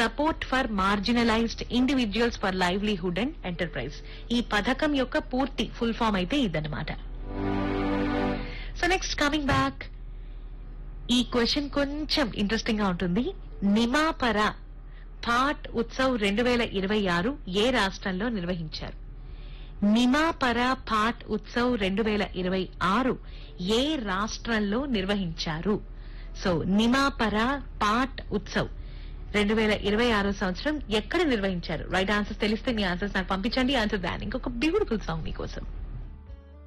Support for marginalised individuals for livelihood and enterprise. ఈ పథకం యొక్క పూర్తి ఫుల్ ఫామ్ అయితే ఇదన్నమాట. సో నెక్స్ట్ కమింగ్ బ్యాక్, ఈ క్వశ్చన్ కొంచెం ఇంట్రెస్టింగ్ గా ఉంటుంది. నిమాపర పాట్ ఉత్సవ్ 2026 ఏ రాష్ట్రంలో నిర్వహించారు? నిమాపర పాట్ ఉత్సవ్ 2026 ఏ రాష్ట్రంలో నిర్వహించారు? సో నిమాపర పాట్ ఉత్సవ్ 2026 సంవత్సరం ఎక్కడ నిర్వహించారు? రైట్ ఆన్సర్స్ తెలిస్తే మీ ఆన్సర్స్ నాకు పంపించండి. ఆన్సర్ దాని ఇంకొక బ్యూటిఫుల్ సాంగ్ మీకోసం.